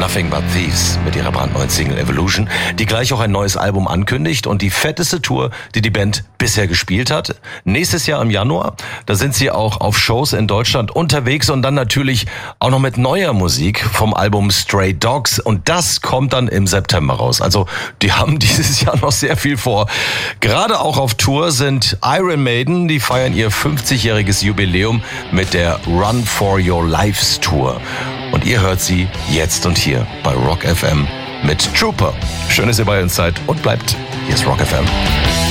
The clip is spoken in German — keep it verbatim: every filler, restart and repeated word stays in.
Nothing But Thieves mit ihrer brandneuen Single Evolution, die gleich auch ein neues Album ankündigt und die fetteste Tour, die die Band bisher gespielt hat. Nächstes Jahr im Januar, da sind sie auch auf Shows in Deutschland unterwegs und dann natürlich auch noch mit neuer Musik vom Album Stray Dogs und das kommt dann im September raus. Also die haben dieses Jahr noch sehr viel vor. Gerade auch auf Tour sind Iron Maiden, die feiern ihr fünfzigjähriges Jubiläum mit der Run for Your Lives Tour. Und ihr hört sie jetzt und hier bei Rock F M mit Trooper. Schön, dass ihr bei uns seid und bleibt. Hier ist Rock F M.